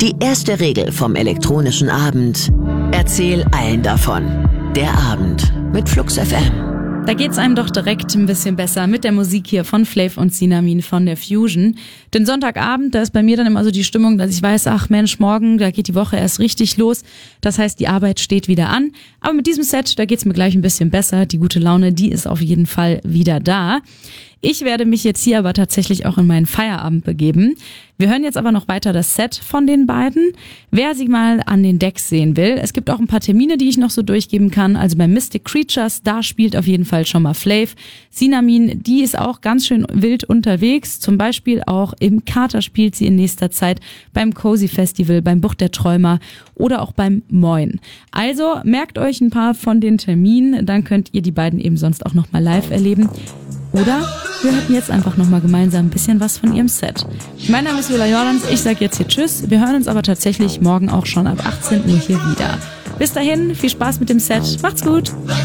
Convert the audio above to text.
Die erste Regel vom elektronischen Abend: Erzähl allen davon. Der Abend mit Flux FM. Da geht's einem doch direkt ein bisschen besser mit der Musik hier von Flav und Sinamin von der Fusion. Denn Sonntagabend, da ist bei mir dann immer so die Stimmung, dass ich weiß, ach Mensch, morgen, da geht die Woche erst richtig los. Das heißt, die Arbeit steht wieder an. Aber mit diesem Set, da geht's mir gleich ein bisschen besser. Die gute Laune, die ist auf jeden Fall wieder da. Ich werde mich jetzt hier aber tatsächlich auch in meinen Feierabend begeben. Wir hören jetzt aber noch weiter das Set von den beiden. Wer sie mal an den Decks sehen will, es gibt auch ein paar Termine, die ich noch so durchgeben kann. Also bei Mystic Creatures, da spielt auf jeden Fall schon mal Flav. Sinamin, die ist auch ganz schön wild unterwegs. Zum Beispiel auch im Kater spielt sie in nächster Zeit beim Cozy Festival, beim Bucht der Träumer oder auch beim Moin. Also merkt euch ein paar von den Terminen, dann könnt ihr die beiden eben sonst auch noch mal live erleben. Oder wir hörten jetzt einfach nochmal gemeinsam ein bisschen was von ihrem Set. Mein Name ist Viola Jordans, ich sag jetzt hier Tschüss. Wir hören uns aber tatsächlich morgen auch schon ab 18 Uhr hier wieder. Bis dahin, viel Spaß mit dem Set. Macht's gut!